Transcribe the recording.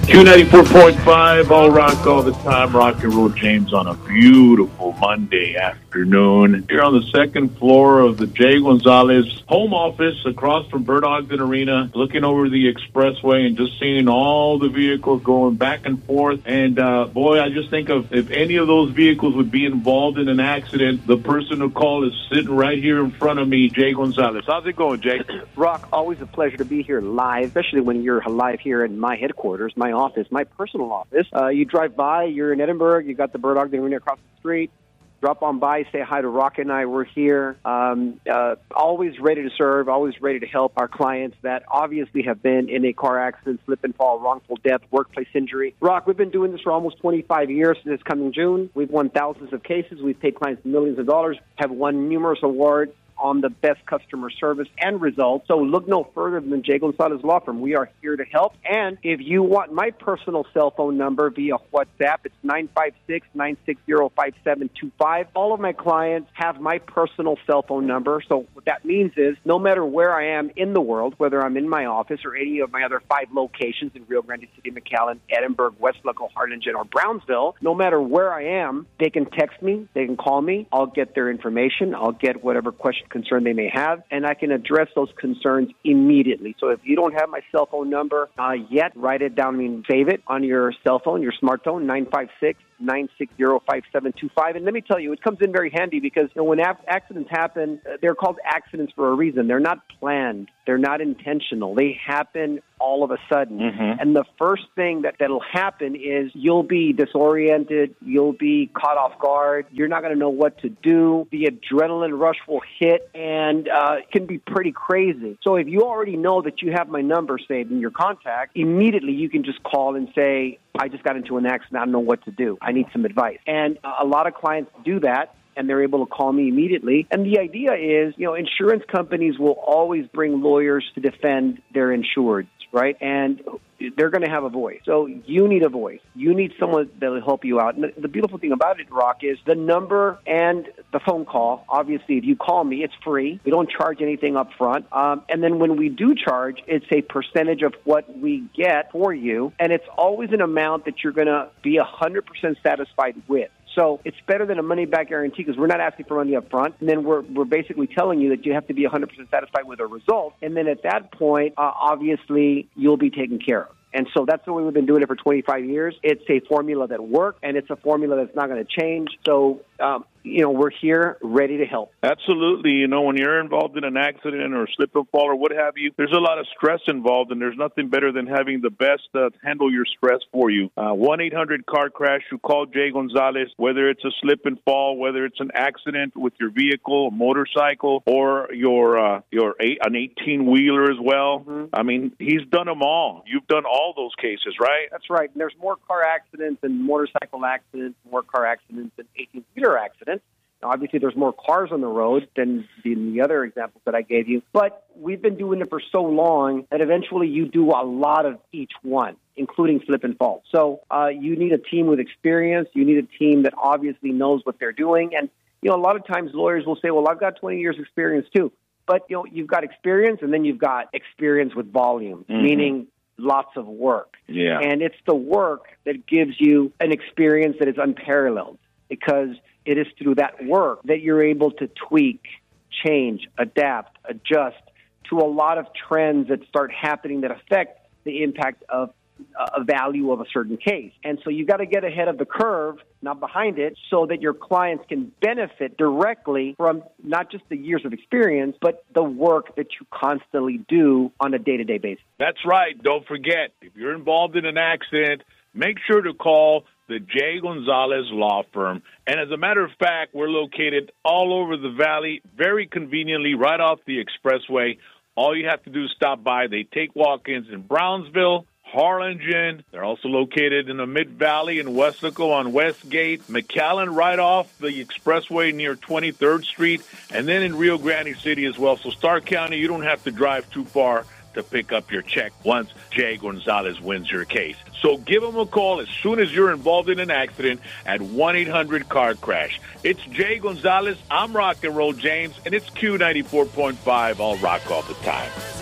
Q94.5, all rock all the time. Rock and Roll James on a beautiful Monday afternoon. Here on the second floor of the Jay Gonzalez home office across from Bird Ogden Arena, looking over the expressway and just seeing all the vehicles going back and forth. And boy, I just think of if any of those vehicles would be involved in an accident, the person who called is sitting right here in front of me, Jay Gonzalez. How's it going, Jay? Rock, always a pleasure to be here live, especially when you're live here in my headquarters, my office, my personal office. You drive by, you're in Edinburgh, you got the Bird Ogden Arena across the street. Drop on by, say hi to Rock and I. We're here, always ready to serve, always ready to help our clients that obviously have been in a car accident, slip and fall, wrongful death, workplace injury. Rock, we've been doing this for almost 25 years. This coming June, we've won thousands of cases. We've paid clients millions of dollars, have won numerous awards on the best customer service and results. So look no further than Jay Gonzalez Law Firm. We are here to help. And if you want my personal cell phone number via WhatsApp, it's 956-960-5725. All of my clients have my personal cell phone number. So what that means is no matter where I am in the world, whether I'm in my office or any of my other 5 locations in Rio Grande City, McAllen, Edinburgh, Westlaco, Harlingen, or Brownsville, no matter where I am, they can text me, they can call me. I'll get their information. I'll get whatever concern they may have, and I can address those concerns immediately. So if you don't have my cell phone number yet, write it down. I mean, save it on your cell phone, your smartphone, 956-960-5725. And let me tell you, it comes in very handy because when accidents happen, they're called accidents for a reason. They're not planned. They're not intentional. They happen all of a sudden. Mm-hmm. And the first thing that'll happen is you'll be disoriented. You'll be caught off guard. You're not going to know what to do. The adrenaline rush will hit, and it can be pretty crazy. So if you already know that you have my number saved in your contact, immediately you can just call and say, I just got into an accident. I don't know what to do. I need some advice. And a lot of clients do that, and they're able to call me immediately. And the idea is, insurance companies will always bring lawyers to defend their insureds, right? And they're going to have a voice. So you need a voice. You need someone that will help you out. And the beautiful thing about it, Rock, is the number and the phone call. Obviously, if you call me, it's free. We don't charge anything up front. And then when we do charge, it's a percentage of what we get for you. And it's always an amount that you're going to be 100% satisfied with. So it's better than a money-back guarantee because we're not asking for money up front. And then we're basically telling you that you have to be 100% satisfied with a result. And then at that point, obviously, you'll be taken care of. And so that's the way we've been doing it for 25 years. It's a formula that works, and it's a formula that's not going to change. So, we're here ready to help. Absolutely. When you're involved in an accident or slip and fall or what have you, there's a lot of stress involved, and there's nothing better than having the best handle your stress for you. 1-800-CAR-CRASH. You call Jay Gonzalez, whether it's a slip and fall, whether it's an accident with your vehicle, a motorcycle, or an 18-wheeler as well. Mm-hmm. I mean, he's done them all. You've done all those cases, right? That's right. And there's more car accidents and motorcycle accidents, more car accidents than 18-wheeler accidents. Now, obviously, there's more cars on the road than the other examples that I gave you. But we've been doing it for so long that eventually you do a lot of each one, including slip and fall. So you need a team with experience. You need a team that obviously knows what they're doing. And, a lot of times lawyers will say, well, I've got 20 years experience too. But, you've got experience and then you've got experience with volume, mm-hmm. meaning lots of work. Yeah. And it's the work that gives you an experience that is unparalleled because it is through that work that you're able to tweak, change, adapt, adjust to a lot of trends that start happening that affect the impact of a value of a certain case. And so you got to get ahead of the curve, not behind it, so that your clients can benefit directly from not just the years of experience, but the work that you constantly do on a day-to-day basis. That's right. Don't forget, if you're involved in an accident, make sure to call the Jay Gonzalez Law Firm. And as a matter of fact, we're located all over the valley, very conveniently right off the expressway. All you have to do is stop by. They take walk-ins in Brownsville, Harlingen. They're also located in the Mid-Valley in Westlaco on Westgate, McAllen right off the expressway near 23rd Street, and then in Rio Grande City as well. So Starr County, you don't have to drive too far to pick up your check once Jay Gonzalez wins your case. So give him a call as soon as you're involved in an accident at 1-800-CAR-CRASH. It's Jay Gonzalez. I'm Rock and Roll James, and it's Q94.5. All rock all the time.